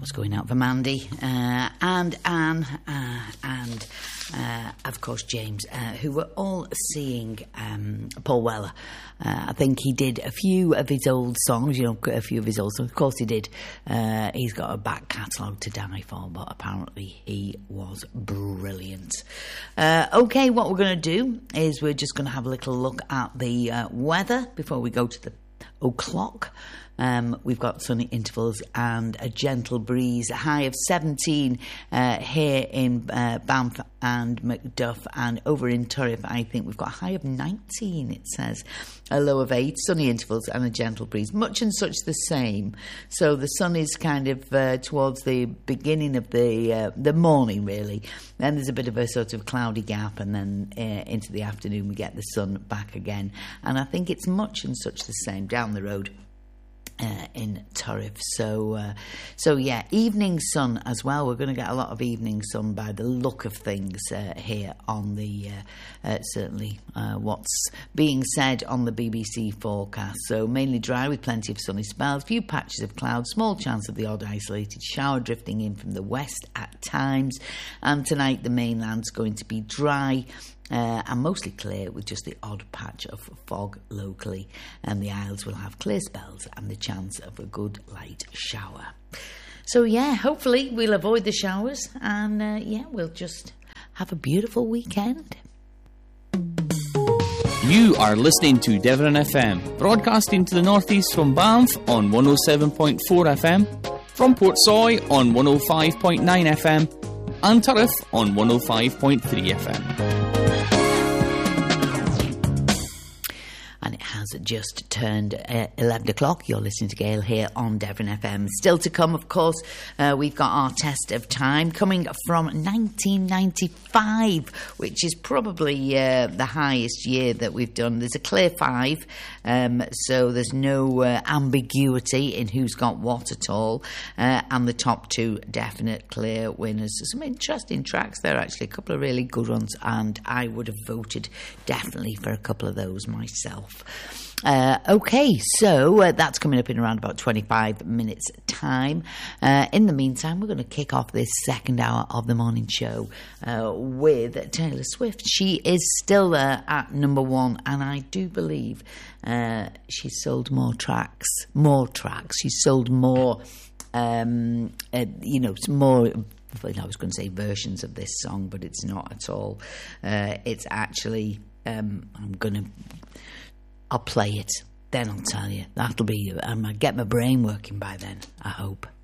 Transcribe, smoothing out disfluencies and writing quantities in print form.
was going out for Mandy and Anne and of course James, who were all seeing Paul Weller. I think he did a few of his old songs, a few of his old songs. Of course he did. He's got a back catalogue to die for, but apparently he was brilliant. Okay, what we're going to do is we're just going to have a little look at the weather before we go to the o'clock. We've got sunny intervals and a gentle breeze, a high of 17 here in Banff and Macduff, and over in Turriff I think we've got a high of 19, it says, a low of 8, sunny intervals and a gentle breeze, much and such the same. So the sun is kind of towards the beginning of the morning really, then there's a bit of a sort of cloudy gap, and then into the afternoon we get the sun back again, and I think it's much and such the same down the road in Turriff. So yeah, evening sun as well. We're going to get a lot of evening sun by the look of things here on the certainly what's being said on the BBC forecast. So mainly dry with plenty of sunny spells, few patches of cloud, small chance of the odd isolated shower drifting in from the west at times, and tonight the mainland's going to be dry and mostly clear with just the odd patch of fog locally, and the Isles will have clear spells and the chance of a good light shower. So yeah, hopefully we'll avoid the showers, and we'll just have a beautiful weekend. You are listening to Devon FM, broadcasting to the northeast from Banff on 107.4 FM, from Portsoy on 105.9 FM, and Turriff on 105.3 FM. And it has just turned 11 o'clock. You're listening to Gail here on Devon FM. Still to come, of course, we've got our test of time coming from 1995, which is probably the highest year that we've done. There's a clear 5, so there's no ambiguity in who's got what at all. And the top 2 definite clear winners. There's some interesting tracks there, actually, a couple of really good ones, and I would have voted definitely for a couple of those myself. Okay, so that's coming up in around about 25 minutes time. In the meantime, we're going to kick off this second hour of the morning show with Taylor Swift. She is still there at number 1, and I do believe she's sold more tracks. She's sold more, more, I was going to say versions of this song, but it's not at all. It's actually, I'll play it, then I'll tell you. That'll be, I get my brain working by then, I hope.